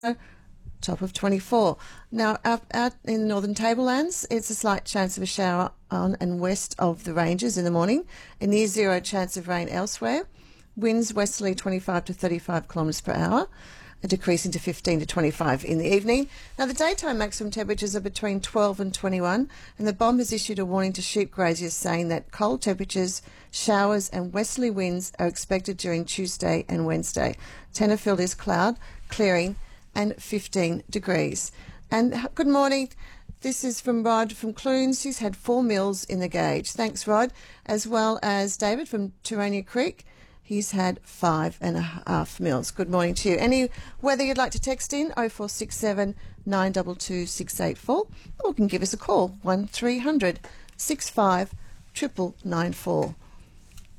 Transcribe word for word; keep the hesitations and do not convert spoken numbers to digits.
top of twenty-four. Now, out, out in the northern tablelands, it's a slight chance of a shower on and west of the ranges in the morning, a near zero chance of rain elsewhere. Winds westerly twenty-five to thirty-five kilometres per hour, decreasing to fifteen to twenty-five in the evening. Now, the daytime maximum temperatures are between twelve and twenty-one, and the B O M has issued a warning to sheep graziers saying that cold temperatures, showers and westerly winds are expected during Tuesday and Wednesday. Tenterfield is cloud, clearing and fifteen degrees. And good morning. This is from Rod from Clunes. He's had four mils in the gauge. Thanks, Rod. As well as David from Turania Creek. He's had five and a half mils. Good morning to you. Any weather you'd like to text in, oh four six seven, nine two two, six eight four, or you can give us a call, one three hundred, six five, nine nine nine four.